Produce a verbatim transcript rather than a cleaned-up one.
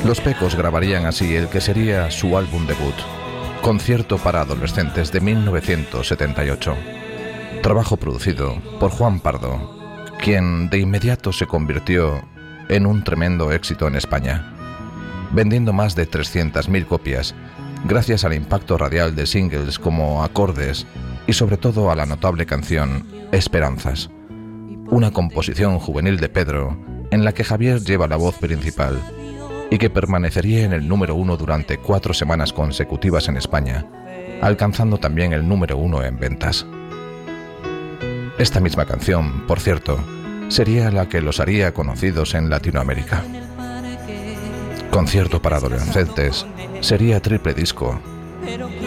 Los Pecos grabarían así el que sería su álbum debut, Concierto para Adolescentes de mil novecientos setenta y ocho. Trabajo producido por Juan Pardo, quien de inmediato se convirtió en un tremendo éxito en España, vendiendo más de trescientas mil copias, gracias al impacto radial de singles como Acordes y sobre todo a la notable canción Esperanzas, una composición juvenil de Pedro en la que Javier lleva la voz principal y que permanecería en el número uno durante cuatro semanas consecutivas en España, alcanzando también el número uno en ventas. Esta misma canción, por cierto, sería la que los haría conocidos en Latinoamérica. Concierto para Adolescentes sería triple disco